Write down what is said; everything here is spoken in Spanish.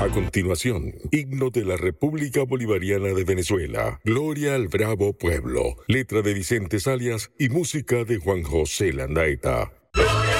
A continuación, himno de la República Bolivariana de Venezuela. Gloria al bravo pueblo. Letra de Vicente Salias y música de Juan José Landaeta. ¡Gloria!